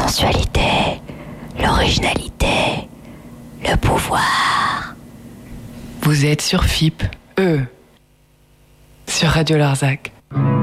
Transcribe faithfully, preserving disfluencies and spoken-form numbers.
sensualité, l'originalité, le pouvoir. Vous êtes sur F I P, eux, sur Radio Larzac.